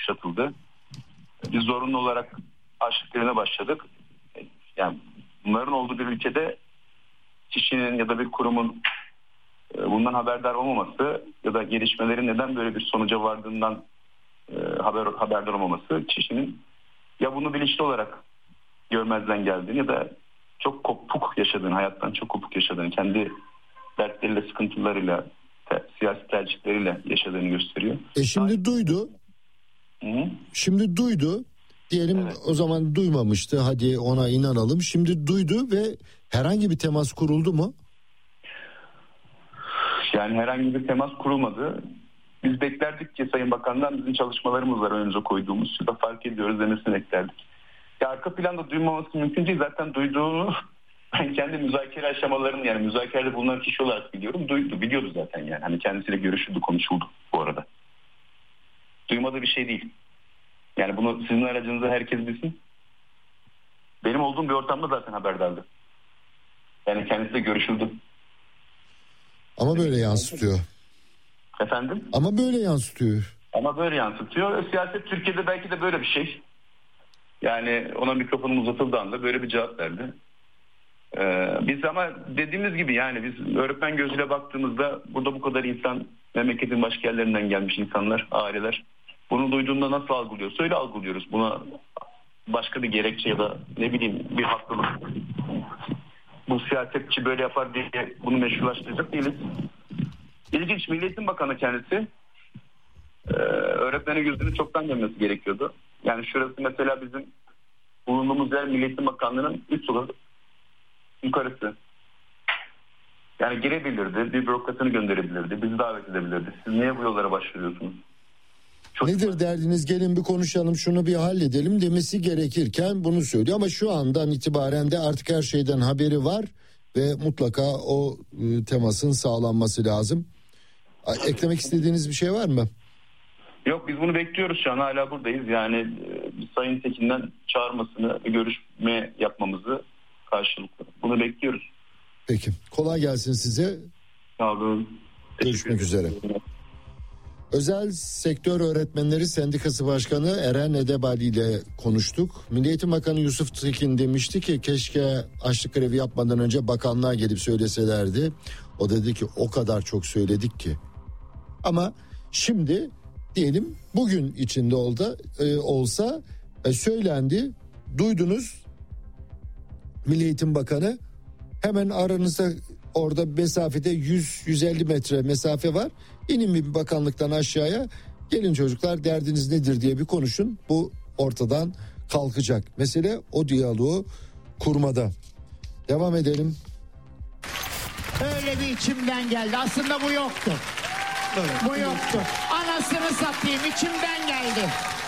kuşatıldı. Biz zorunlu olarak açlıklarına başladık. Yani bunların olduğu bir ülkede kişinin ya da bir kurumun bundan haberdar olmaması ya da gelişmelerin neden böyle bir sonuca vardığından haberdar olmaması, kişinin ya bunu bilinçli olarak görmezden geldiğini ya da çok kopuk yaşadığını, hayattan çok kopuk yaşadığını, kendi dertleriyle, sıkıntılarıyla, siyasi tercihleriyle yaşadığını gösteriyor. Şimdi duydu. Hı-hı. Şimdi duydu. Diyelim evet. O zaman duymamıştı. Hadi ona inanalım. Şimdi duydu ve herhangi bir temas kuruldu mu? Yani herhangi bir temas kurulmadı. Biz beklerdik ki Sayın Bakan'dan bizim çalışmalarımız var önümüze koyduğumuz. Şurada fark ediyoruz demesini beklerdik. Ya arka planda duymaması mümkün değil. Zaten duyduğunu ben kendi müzakere aşamalarını, yani müzakerede bulunan kişi olarak biliyorum. Biliyordu zaten yani. Hani kendisiyle görüşüldü, konuşuldu bu arada. Duymadığı bir şey değil. Yani bunu sizin aracınıza herkes bilsin. Benim olduğum bir ortamda zaten haberdardı. Yani kendisiyle görüşüldü. Ama böyle yansıtıyor. Efendim? Ama böyle yansıtıyor. Ama böyle yansıtıyor. Siyaset Türkiye'de belki de böyle bir şey. Yani ona mikrofonum uzatıldığı anda böyle bir cevap verdi. Biz ama dediğimiz gibi yani biz öğretmen gözüyle baktığımızda burada bu kadar insan, memleketin başka yerlerinden gelmiş insanlar, aileler bunu duyduğunda nasıl algılıyorsa öyle algılıyoruz. Buna başka bir gerekçe ya da ne bileyim bir haklılık, bu siyasetçi böyle yapar diye bunu meşrulaştıracak değiliz. İlginç, Milli Eğitim Bakanı kendisi öğretmenin gözünü çoktan görmesi gerekiyordu. Yani şurası mesela bizim bulunduğumuz yer Milli Eğitim Bakanlığı'nın 3 yolu yukarısı. Yani girebilirdi, bir bürokratını gönderebilirdi, bizi davet edebilirdi. Siz niye bu yollara başvuruyorsunuz? Nedir derdiniz, gelin bir konuşalım, şunu bir halledelim demesi gerekirken bunu söylüyor. Ama şu andan itibaren de artık her şeyden haberi var ve mutlaka o temasın sağlanması lazım. Eklemek istediğiniz bir şey var mı? Yok, biz bunu bekliyoruz, şu an hala buradayız. Yani Sayın Tekin'den çağırmasını, görüşme yapmamızı karşılıklı. Bunu bekliyoruz. Peki, kolay gelsin size. Sağ olun. Görüşmek üzere. Özel Sektör Öğretmenleri Sendikası Başkanı Eren Edebali ile konuştuk. Milli Eğitim Bakanı Yusuf Tekin demişti ki keşke açlık grevi yapmadan önce bakanlığa gelip söyleselerdi. O dedi ki o kadar çok söyledik ki. Ama şimdi diyelim bugün içinde olsa söylendi, duydunuz. Milli Eğitim Bakanı hemen aranızda orada mesafede 100-150 metre mesafe var. İnin bir bakanlıktan aşağıya, gelin çocuklar derdiniz nedir diye bir konuşun. Bu ortadan kalkacak. Mesele o diyaloğu kurmada. Devam edelim. Öyle bir içimden geldi. Aslında bu yoktu. Evet. Bu yoktu. Anasını satayım, içimden geldi.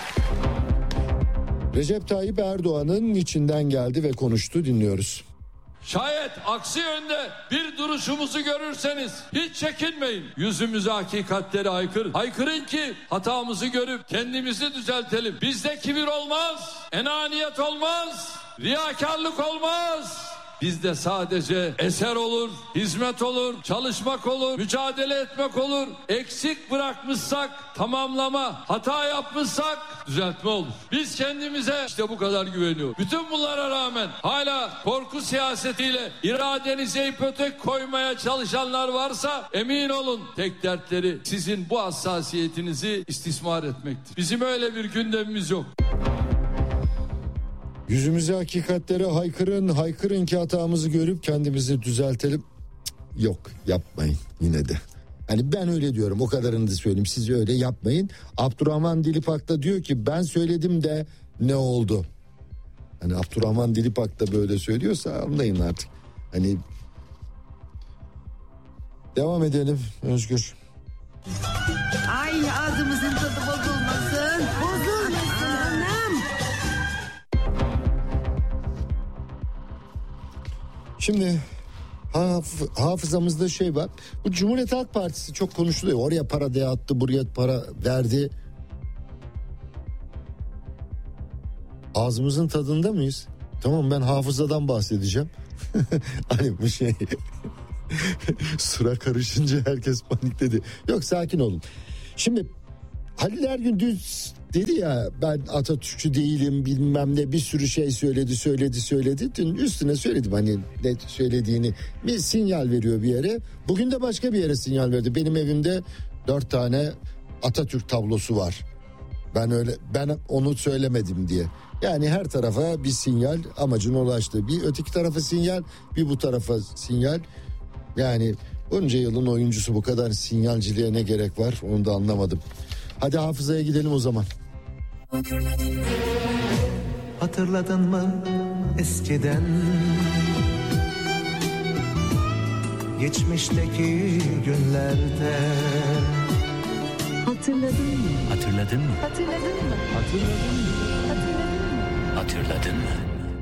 Recep Tayyip Erdoğan'ın içinden geldi ve konuştu, dinliyoruz. Şayet aksi yönde bir duruşumuzu görürseniz hiç çekinmeyin. Yüzümüze hakikatleri haykırın. Haykırın ki hatamızı görüp kendimizi düzeltelim. Bizde kibir olmaz, enaniyet olmaz, riyakarlık olmaz. Bizde sadece eser olur, hizmet olur, çalışmak olur, mücadele etmek olur. Eksik bırakmışsak tamamlama, hata yapmışsak düzeltme olur. Biz kendimize işte bu kadar güveniyoruz. Bütün bunlara rağmen hala korku siyasetiyle iradenize ipotek koymaya çalışanlar varsa emin olun tek dertleri sizin bu hassasiyetinizi istismar etmektir. Bizim öyle bir gündemimiz yok. Yüzümüze hakikatleri haykırın ki hatamızı görüp kendimizi düzeltelim. Yok, yapmayın yine de. Hani ben öyle diyorum, o kadarını da söyleyeyim, siz öyle yapmayın. Abdurrahman Dilipak da diyor ki ben söyledim de ne oldu? Hani Abdurrahman Dilipak da böyle söylüyorsa anlayın artık. Hani devam edelim Özgür. Ay ağzımızın tadı bozulmasın. Bozulmasın anam. Şimdi hafızamızda şey var. Bu Cumhuriyet Halk Partisi çok konuşuluyor. Oraya para dağıttı, buraya para verdi. Ağzımızın tadında mıyız? Tamam, ben hafızadan bahsedeceğim. Hani bu şey sıra karışınca herkes panikledi. Yok, sakin olun. Şimdi Halil Ergün dedi ya ben Atatürkçü değilim bilmem ne bir sürü şey söyledi. Dün üstüne söyledim hani ne söylediğini, bir sinyal veriyor bir yere. Bugün de başka bir yere sinyal verdi. Benim evimde 4 tane Atatürk tablosu var. Ben onu söylemedim diye. Yani her tarafa bir sinyal, amacına ulaştı. Bir öteki tarafa sinyal, bir bu tarafa sinyal. Yani bunca yılın oyuncusu bu kadar sinyalciliğe ne gerek var onu da anlamadım. Hadi hafızaya gidelim o zaman. Hatırladın mı eskiden geçmişteki günlerde? Hatırladın mı? Hatırladın mı? Hatırladın mı? Hatırladın mı?